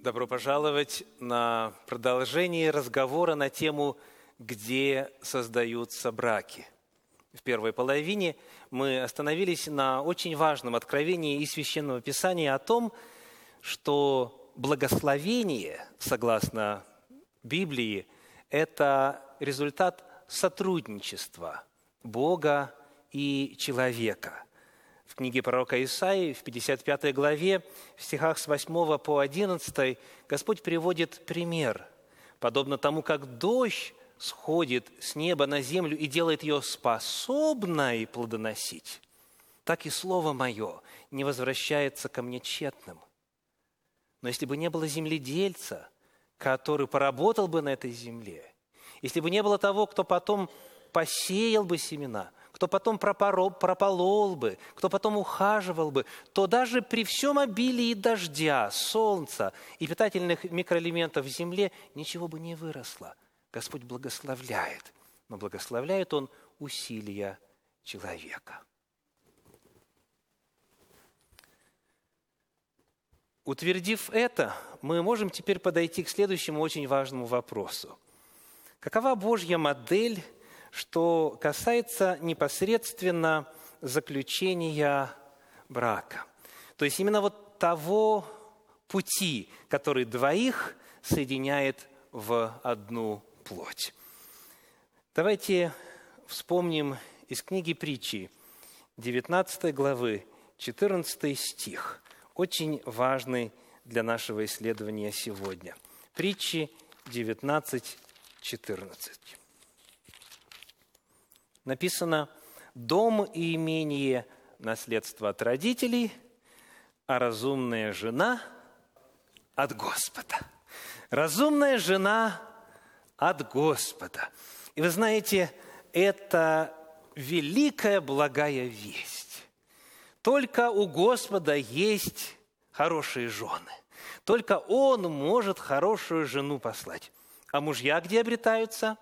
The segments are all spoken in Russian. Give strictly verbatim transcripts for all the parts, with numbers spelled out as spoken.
Добро пожаловать на продолжение разговора на тему «Где создаются браки?». В первой половине мы остановились на очень важном откровении из Священного Писания о том, что благословение, согласно Библии, это результат сотрудничества Бога и человека. В книге пророка Исаии, в пятьдесят пятой главе, в стихах с восьмого по одиннадцатый, Господь приводит пример. Подобно тому, как дождь сходит с неба на землю и делает ее способной плодоносить, так и Слово Мое не возвращается ко мне тщетным. Но если бы не было земледельца, который поработал бы на этой земле, если бы не было того, кто потом посеял бы семена, кто потом прополол бы, кто потом ухаживал бы, то даже при всем обилии дождя, солнца и питательных микроэлементов в земле ничего бы не выросло. Господь благословляет, но благословляет Он усилия человека. Утвердив это, мы можем теперь подойти к следующему очень важному вопросу. Какова Божья модель, что касается непосредственно заключения брака? То есть именно вот того пути, который двоих соединяет в одну плоть. Давайте вспомним из книги Притчи, девятнадцатой главы, четырнадцатый стих, очень важный для нашего исследования сегодня. Притчи девятнадцать, четырнадцать. Написано: «Дом и имение – наследство от родителей, а разумная жена – от Господа». Разумная жена от Господа. И вы знаете, это великая благая весть. Только у Господа есть хорошие жены. Только Он может хорошую жену послать. А мужья где обретаются?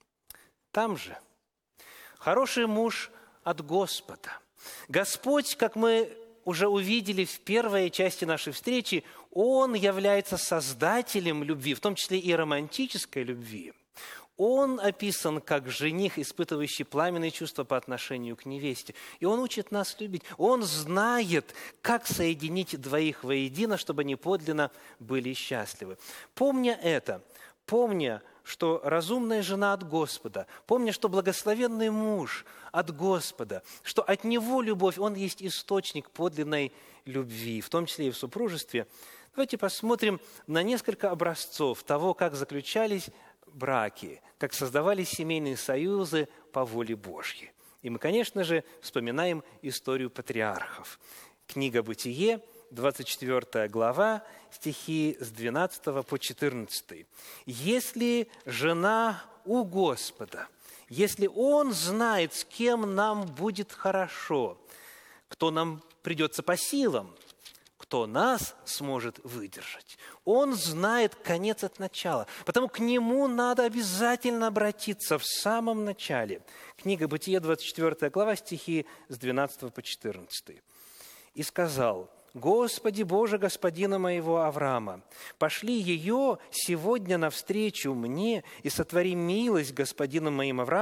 Там же. Хороший муж от Господа. Господь, как мы уже увидели в первой части нашей встречи, Он является создателем любви, в том числе и романтической любви. Он описан как жених, испытывающий пламенные чувства по отношению к невесте. И Он учит нас любить. Он знает, как соединить двоих воедино, чтобы они подлинно были счастливы. Помня это, помня, что разумная жена от Господа, помня, что благословенный муж от Господа, что от Него любовь, Он есть источник подлинной любви, в том числе и в супружестве, давайте посмотрим на несколько образцов того, как заключались браки, как создавались семейные союзы по воле Божьей. И мы, конечно же, вспоминаем историю патриархов. Книга «Бытие», двадцать четвёртая глава, стихи с двенадцатого по четырнадцатый. «Если жена у Господа, если Он знает, с кем нам будет хорошо, кто нам придется по силам, кто нас сможет выдержать, Он знает конец от начала, потому к Нему надо обязательно обратиться в самом начале». Книга «Бытие», двадцать четвёртая глава, стихи с двенадцатого по четырнадцатый. «И сказал: Господи Боже господина моего Авраама, пошли ее сегодня навстречу мне и сотвори милость господину моим Аврааму,